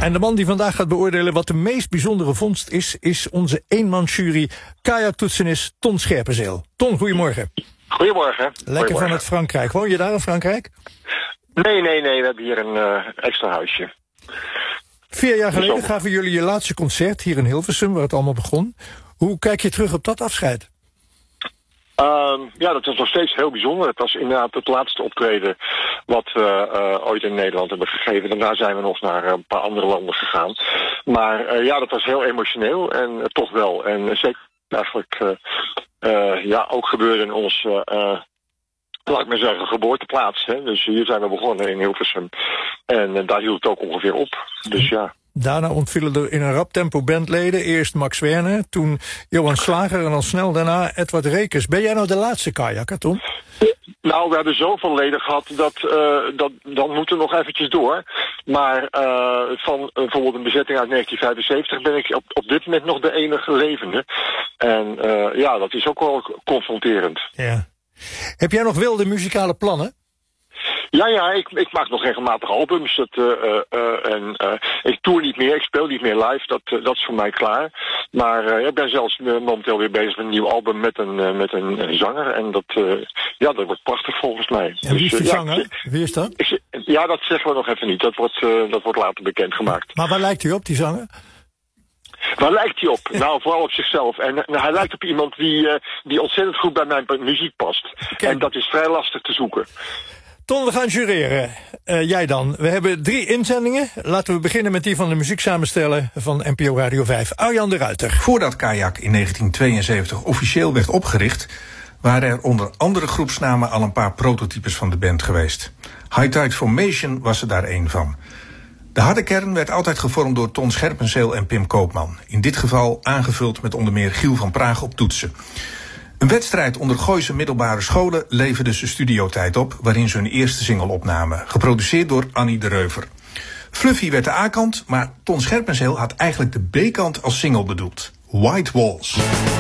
En de man die vandaag gaat beoordelen wat de meest bijzondere vondst is onze eenmansjury kajaktoetsenis Ton Scherpenzeel. Ton, goedemorgen. Goedemorgen. Lekker vanuit Frankrijk. Woon je daar in Frankrijk? Nee. We hebben hier een extra huisje. 4 jaar geleden gaven jullie je laatste concert hier in Hilversum, waar het allemaal begon. Hoe kijk je terug op dat afscheid? Dat was nog steeds heel bijzonder. Het was inderdaad het laatste optreden wat we ooit in Nederland hebben gegeven. Daarna zijn we nog naar een paar andere landen gegaan. Maar dat was heel emotioneel en toch wel. En zeker eigenlijk ook gebeurde in ons, laat ik maar zeggen, geboorteplaats. Hè? Dus hier zijn we begonnen in Hilversum. En daar hield het ook ongeveer op. Dus ja. Daarna ontvielen er in een rap tempo bandleden. Eerst Max Werner, toen Johan Slager en al snel daarna Edward Rekers. Ben jij nou de laatste kajakker, Tom? Nou, we hebben zoveel leden gehad dat moeten we nog eventjes door. Maar van bijvoorbeeld een bezetting uit 1975 ben ik op dit moment nog de enige levende. En dat is ook wel confronterend. Ja. Heb jij nog wilde muzikale plannen? Ja, ik maak nog regelmatig albums. Ik tour niet meer, ik speel niet meer live. Dat is voor mij klaar. Maar ik ben zelfs momenteel weer bezig met een nieuw album met een zanger. En dat wordt prachtig volgens mij. En wie is de zanger? Wie is dat? Dat zeggen we nog even niet. Dat wordt later bekendgemaakt. Maar waar lijkt hij op, die zanger? Waar lijkt hij op? Nou, vooral op zichzelf. En hij lijkt op iemand die ontzettend goed bij mijn muziek past. Kijk. En dat is vrij lastig te zoeken. Ton, we gaan jureren. Jij dan. We hebben 3 inzendingen. Laten we beginnen met die van de muzieksamensteller van NPO Radio 5, Arjan de Ruiter. Voordat Kajak in 1972 officieel werd opgericht, waren er onder andere groepsnamen al een paar prototypes van de band geweest. High Tide Formation was er daar één van. De harde kern werd altijd gevormd door Ton Scherpenzeel en Pim Koopman. In dit geval aangevuld met onder meer Giel van Praag op toetsen. Een wedstrijd onder Gooise middelbare scholen leverde ze studiotijd op, waarin ze hun eerste single opnamen, geproduceerd door Annie de Reuver. Fluffy werd de A-kant, maar Ton Scherpenzeel had eigenlijk de B-kant als single bedoeld. White Walls.